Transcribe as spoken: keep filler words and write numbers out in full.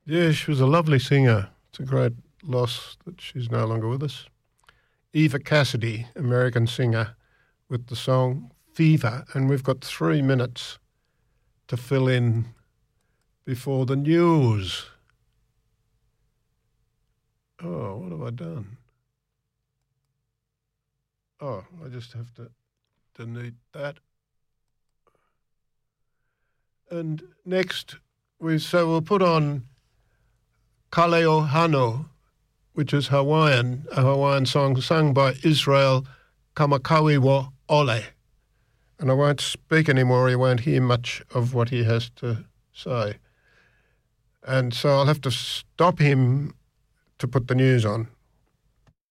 Yeah, she was a lovely singer. It's a great loss that she's no longer with us. Eva Cassidy, American singer, with the song Fever. And we've got three minutes to fill in before the news. Oh, what have I done? Oh, I just have to delete that. And next, we so we'll put on Kaleo Hano, which is Hawaiian, a Hawaiian song sung by Israel Kamakawiwo Ole. And I won't speak anymore, you won't hear much of what he has to say. And so I'll have to stop him to put the news on.